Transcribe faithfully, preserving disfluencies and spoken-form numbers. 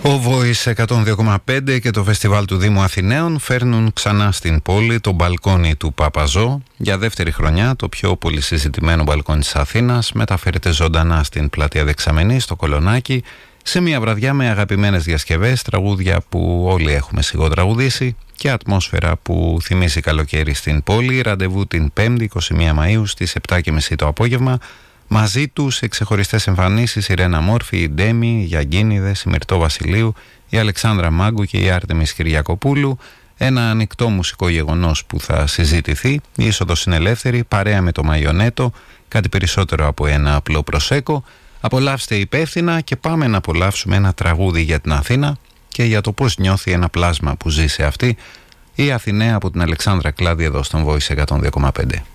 Ο Voice εκατόν δύο κόμμα πέντε και το φεστιβάλ του Δήμου Αθηναίων φέρνουν ξανά στην πόλη το μπαλκόνι του Παπαζό. Για δεύτερη χρονιά το πιο πολύ συζητημένο μπαλκόνι της Αθήνας μεταφέρεται ζωντανά στην πλατεία Δεξαμενή, στο Κολονάκι, σε μια βραδιά με αγαπημένες διασκευές, τραγούδια που όλοι έχουμε σιγοτραγουδήσει και ατμόσφαιρα που θυμίζει καλοκαίρι στην πόλη. Ραντεβού την πέμπτη είκοσι μία Μαΐου στις επτά και μισή το απόγευμα. Μαζί τους σε ξεχωριστές εμφανίσεις η Ρένα Μόρφη, η Ντέμι, η Γιαγκίνιδες, η Μυρτώ Βασιλείου, η Αλεξάνδρα Μάγκου και η Άρτεμις Κυριακοπούλου. Ένα ανοιχτό μουσικό γεγονός που θα συζητηθεί. Η είσοδος είναι ελεύθερη, παρέα με το μαϊονέτο, κάτι περισσότερο από ένα απλό προσέκο. Απολαύστε υπεύθυνα και πάμε να απολαύσουμε ένα τραγούδι για την Αθήνα και για το πώς νιώθει ένα πλάσμα που ζει σε αυτή. Η Αθηναία από την Αλεξάνδρα Κλάδη εδώ στον Voice εκατόν δύο κόμμα πέντε.